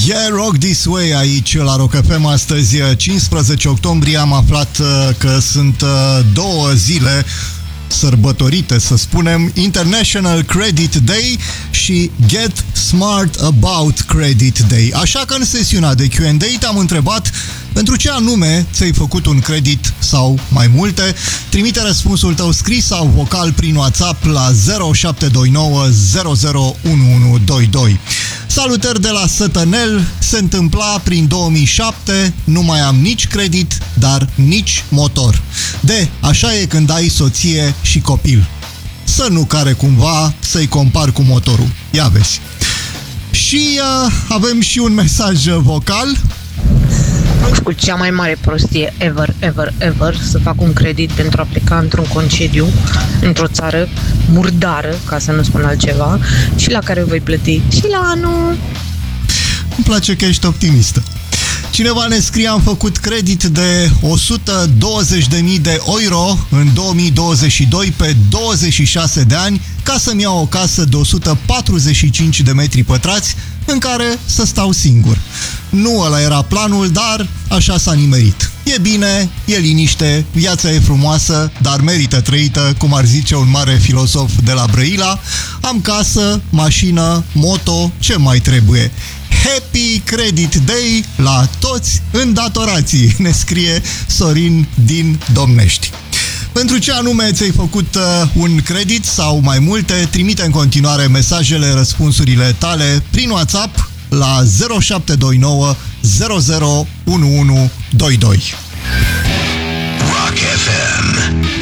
Yeah, Rock This Way aici la Rock FM. Astăzi, 15 octombrie, am aflat că sunt două zile sărbătorite, să spunem, International Credit Day și Get Smart About Credit Day. Așa că în sesiunea de Q&A te-am întrebat pentru ce anume ți-ai făcut un credit sau mai multe. Trimite răspunsul tău scris sau vocal prin WhatsApp la 0729 001122. Salutări de la Sătănel. Se întâmpla prin 2007, nu mai am nici credit, dar nici motor. Așa e când ai soție și copil. Să nu care cumva să-i compar cu motorul. Ia vezi. Și avem și un mesaj vocal. Cu cea mai mare prostie ever să fac un credit pentru a pleca într-un concediu într-o țară murdară, ca să nu spun altceva, și la care voi plăti și la anul. Îmi place că ești optimistă. Cineva ne scrie: am făcut credit de 120.000 de euro în 2022 pe 26 de ani ca să-mi iau o casă de 145 de metri pătrați în care să stau singur. Nu ăla era planul, dar așa s-a nimerit. E bine, e liniște, viața e frumoasă, dar merită trăită, cum ar zice un mare filosof de la Brăila. Am casă, mașină, moto, ce mai trebuie? Happy Credit Day la toți îndatorații, ne scrie Sorin din Domnești. Pentru ce anume ți-ai făcut un credit sau mai multe, trimite în continuare mesajele, răspunsurile tale prin WhatsApp la 0729 001122.